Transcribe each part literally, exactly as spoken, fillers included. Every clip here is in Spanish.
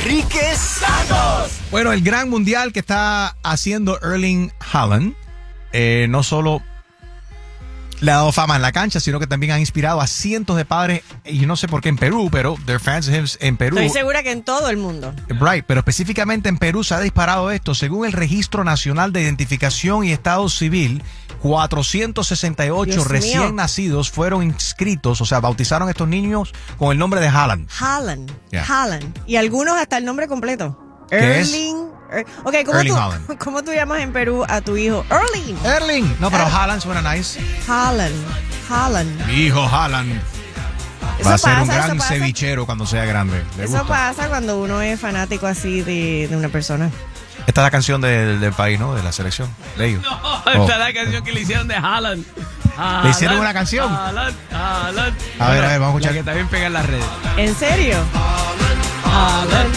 Enrique Santos. Bueno, el gran mundial que está haciendo Erling Haaland, eh, no solo le ha dado fama en la cancha, sino que también ha inspirado a cientos de padres, y no sé por qué en Perú, pero they're fans of him en Perú. Estoy segura que en todo el mundo. Right, pero específicamente en Perú se ha disparado esto. Según el Registro Nacional de Identificación y Estado Civil, cuatrocientos sesenta y ocho Dios recién mío. nacidos fueron inscritos, o sea, bautizaron a estos niños con el nombre de Haaland. Haaland. Yeah. Haaland. Y algunos hasta el nombre completo. ¿Qué es? Erling. Er, ok, ¿cómo Erling tú, Haaland. ¿cómo tú llamas en Perú a tu hijo? Erling. Erling. No, pero Haaland suena nice. Haaland. Haaland. Mi hijo Haaland Eso va a ser un pasa, gran eso pasa. cevichero cuando sea grande. ¿Le Eso gusta? pasa cuando uno es fanático así de, de una persona. Esta es la canción del, del país, ¿no? De la selección. De ellos. No, Oh. esta es la canción que le hicieron de Haaland. Haaland, ¿Le hicieron una canción? Haaland, Haaland. A ver, a ver, vamos a escuchar. La que está bien pegada en las redes. ¿En serio? Haaland.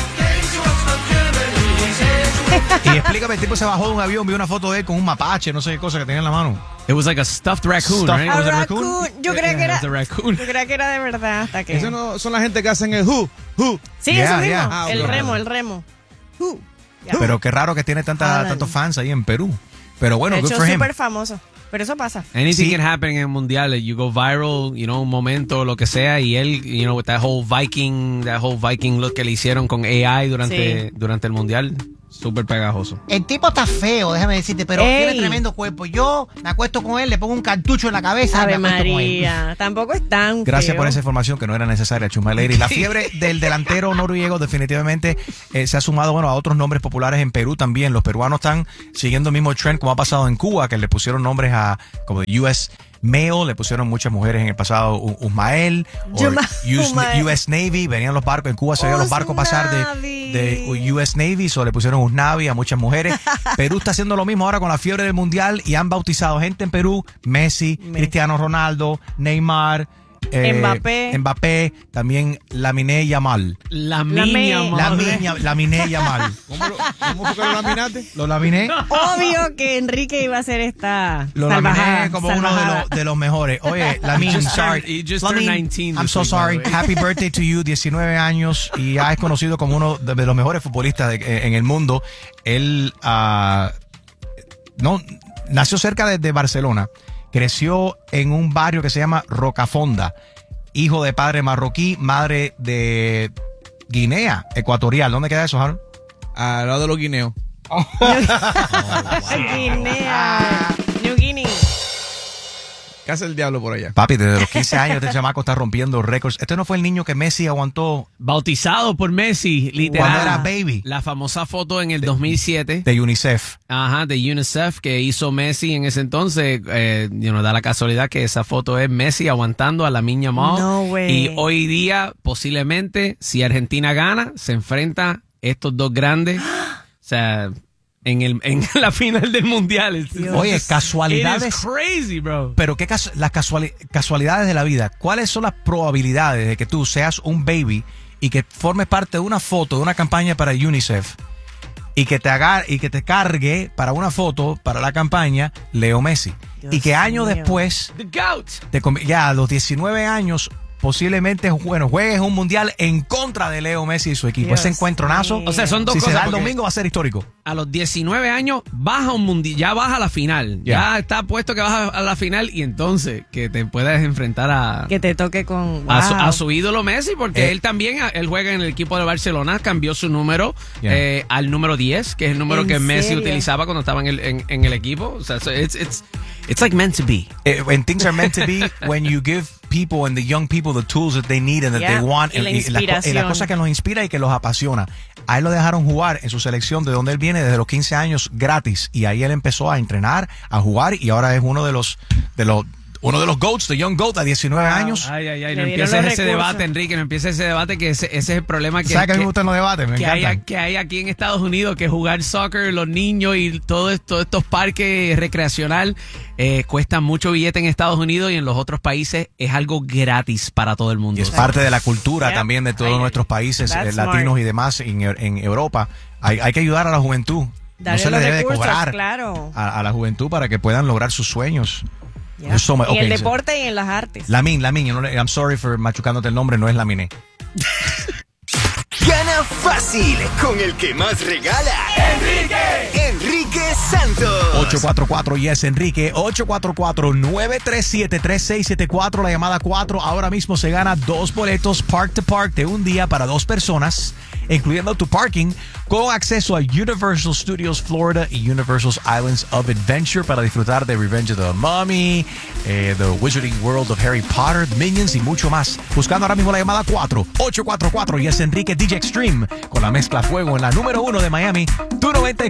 Y explícame, el tipo se bajó de un avión, vio una foto de él con un mapache, no sé qué cosa que tenía en la mano. It was like a stuffed raccoon, Stuffed- right? A Was it raccoon. raccoon? Yo creía que Yeah, era. it was a raccoon. Yo creía que era de verdad hasta que. Eso no son la gente que hacen el who, who. Sí, Yeah, eso mismo. yeah. Ah, el ok. remo, el remo. Uh, ya. Pero qué raro que tiene tanta, Haaland. tantos fans ahí en Perú. Pero bueno, de good hecho, for him. súper famoso. Pero eso pasa. Anything Sí. can happen en el mundial. You go viral, you know, un momento, lo que sea, y él, you know, with that whole Viking, that whole Viking look que le hicieron con A I durante, Sí. durante el mundial, súper pegajoso. El tipo está feo, déjame decirte, pero Ey. tiene tremendo cuerpo. Yo me acuesto con él, le pongo un cartucho en la cabeza Ave y me acuesto con él. María. Tampoco es tan Gracias feo. por esa información que no era necesaria, Chuma Lady. La fiebre del delantero noruego definitivamente eh, se ha sumado, bueno, a otros nombres populares en Perú también. Los peruanos están siguiendo el mismo trend como ha pasado en Cuba, que le pusieron nombres a como de U S Mail, le pusieron muchas mujeres en el pasado, U- Usmael, o Yuma- U S, Usmael. U S Navy, venían los barcos, en Cuba se veían los barcos pasar Usnavi. de, de U S Navy, so le pusieron Usnavi a muchas mujeres. Perú está haciendo lo mismo ahora con la fiebre del mundial y han bautizado gente en Perú, Messi, Messi. Cristiano Ronaldo, Neymar, eh, Mbappé. Mbappé, también Lamine Yamal. La La miña, me- La madre. miña, Lamine Yamal. ¿Cómo, lo, ¿Cómo fue que lo laminaste? Lo laminé. Obvio que Enrique iba a hacer esta Lo salvajada. laminé como uno de salvajada. los, de los mejores. Oye, Lamine, just sorry. turned- he just turned Lamine, nineteen I'm this so week, by sorry. the way. Happy birthday to you, diecinueve años. Y ya es conocido como uno de, de los mejores futbolistas de- eh, en el mundo. Él ah, no, nació cerca de, de Barcelona. Creció en un barrio que se llama Rocafonda. Hijo de padre marroquí, madre de Guinea Ecuatorial. ¿Dónde queda eso, Harold? Al lado de los guineos. Guinea. New Guinea. ¿Qué hace el diablo por allá? Papi, desde los quince años este chamaco está rompiendo récords. Este no fue el niño que Messi aguantó Bautizado por Messi, literal. cuando era baby La famosa foto en el dos mil siete. de UNICEF. Ajá, de UNICEF que hizo Messi en ese entonces. Eh, you know, da la casualidad que esa foto es Messi aguantando a la Miña Mall. No way. Y hoy día, posiblemente, si Argentina gana, se enfrenta estos dos grandes. O sea, en, el, en la final del mundial. It's- Dios. Oye, It casualidades. is crazy, bro. Pero qué casu- las casuali- casualidades de la vida. ¿Cuáles son las probabilidades de que tú seas un baby y que formes parte de una foto de una campaña para UNICEF y que te haga y que te cargue para una foto para la campaña Leo Messi Dios y que años mío. después The GOAT. te conv- ya a los diecinueve años posiblemente bueno juegues un mundial en contra de Leo Messi y su equipo? Dios Ese encuentronazo, mío. O sea, son dos si se cosas. da el porque domingo va a ser histórico. A los diecinueve años baja un mundial, ya baja a la final. Yeah. Ya está puesto que baja a la final y entonces que te puedas enfrentar a, Que te toque con. a, su, Wow. a su ídolo Messi, porque Eh. él también, él juega en el equipo de Barcelona, cambió su número Yeah. eh, al número diez, que es el número ¿En que Messi serio? utilizaba cuando estaba en el, en, en el equipo. O sea, so it's, it's, it's like meant to be. Eh, when things are meant to be, when you give people and the young people the tools that they need and that Yeah, they want, y la y, y la, co- y la inspiración. cosa que los inspira y que los apasiona. A él lo dejaron jugar en su selección de donde él viene desde los quince años gratis y ahí él empezó a entrenar, a jugar y ahora es uno de los de los uno de los GOATs, de Young GOAT a diecinueve Wow. años. Ay, ay, ay, Le no dieron empieces los ese recursos. debate, Enrique, no empieces ese debate, que ese, ese es el problema que, ¿Sabes que a mí me que- gustan los debates? Me que hay, encantan. que hay aquí en Estados Unidos, que jugar soccer, los niños y todo esto, todos estos parques recreacional eh, cuestan mucho billete en Estados Unidos y en los otros países es algo gratis para todo el mundo. Y es parte de la cultura Yeah. también de todos Ay, nuestros países that's eh, latinos smart. y demás en, en Europa. Hay, hay que ayudar a la juventud. Darle no se le los debe de recursos, cobrar claro. a, a la juventud para que puedan lograr sus sueños. Ya. There's so much- En el okay, so- deporte y en las artes. Lamin, Lamin, yo no le- I'm sorry for machucándote el nombre, no es Laminé. Gana fácil con el que más regala. ¡Enrique! ¡Enrique Santos! ocho cuatro cuatro yes Enrique, ocho cuatro cuatro, nueve tres siete, tres seis siete cuatro, la llamada cuatro. Ahora mismo se gana dos boletos Park to Park de un día para dos personas, incluyendo tu parking, con acceso a Universal Studios Florida y Universal's Islands of Adventure para disfrutar de Revenge of the Mummy, eh, The Wizarding World of Harry Potter, Minions y mucho más. Buscando ahora mismo la llamada cuatro, ocho cuatro cuatro yes Enrique D J Extreme, con la mezcla fuego en la número uno de Miami, tu noventa y